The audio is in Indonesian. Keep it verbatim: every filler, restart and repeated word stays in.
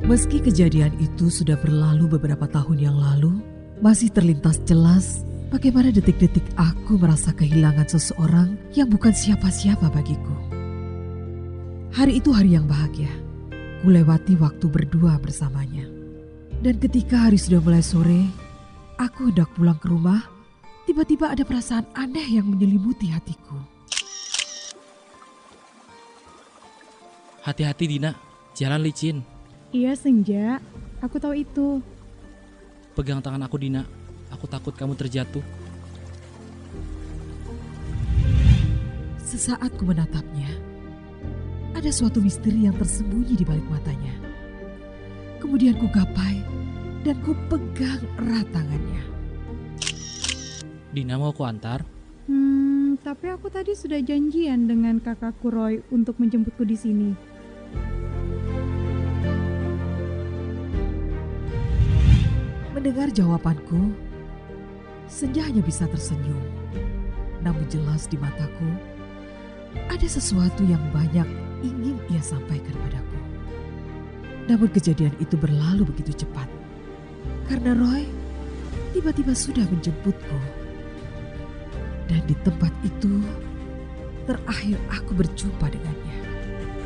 Meski kejadian itu sudah berlalu beberapa tahun yang lalu, masih terlintas jelas bagaimana detik-detik aku merasa kehilangan seseorang yang bukan siapa-siapa bagiku. Hari itu hari yang bahagia. Kulewati waktu berdua bersamanya. Dan ketika hari sudah mulai sore, aku hendak pulang ke rumah, tiba-tiba ada perasaan aneh yang menyelimuti hatiku. Hati-hati Dina, jalan licin. Iya Senja, aku tahu itu. Pegang tangan aku Dina, aku takut kamu terjatuh. Sesaat ku menatapnya, ada suatu misteri yang tersembunyi di balik matanya. Kemudian ku gapai dan ku pegang erat tangannya. Dina mau aku antar? Hmm, tapi aku tadi sudah janjian dengan kakakku Roy untuk menjemputku di sini. Mendengar jawabanku, Senja hanya bisa tersenyum. Namun jelas di mataku, ada sesuatu yang banyak ingin ia sampaikan padaku. Namun kejadian itu berlalu begitu cepat. Karena Roy tiba-tiba sudah menjemputku. Dan di tempat itu, terakhir aku berjumpa dengannya.